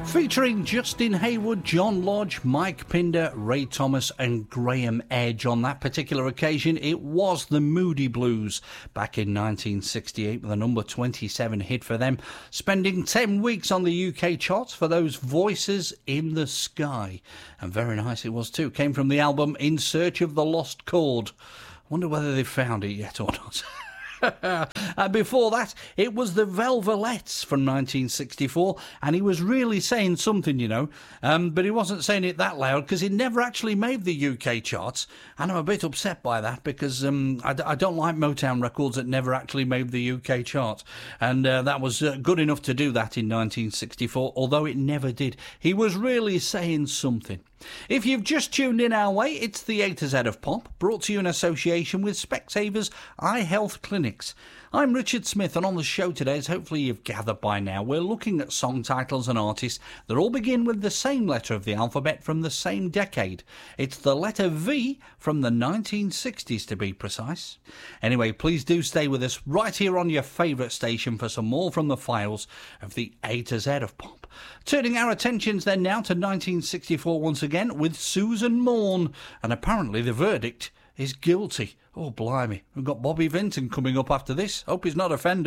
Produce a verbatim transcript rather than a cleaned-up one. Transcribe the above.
Featuring Justin Hayward, John Lodge, Mike Pinder, Ray Thomas and Graham Edge. On that particular occasion, it was the Moody Blues back in nineteen sixty-eight with a number twenty-seven hit for them, spending ten weeks on the U K charts for those Voices in the Sky. And very nice it was too. Came from the album In Search of the Lost Chord. Wonder whether they've found it yet or not. And before that, it was the Velvelettes from nineteen sixty-four, and he was really saying something, you know, um, but he wasn't saying it that loud because he never actually made the U K charts, and I'm a bit upset by that because um, I, I don't like Motown records that never actually made the U K chart, and uh, that was uh, good enough to do that in nineteen sixty-four, although it never did. He was really saying something. If you've just tuned in our way, it's the A to Z of Pop, brought to you in association with Specsavers Eye Health Clinics. I'm Richard Smith, and on the show today, as hopefully you've gathered by now, we're looking at song titles and artists that all begin with the same letter of the alphabet from the same decade. It's the letter V from the nineteen sixties, to be precise. Anyway, please do stay with us right here on your favourite station for some more from the files of the A to Z of Pop. Turning our attentions then now to nineteen sixty-four once again with Susan Morn, and apparently the verdict is guilty. Oh, blimey. We've got Bobby Vinton coming up after this. Hope he's not offended.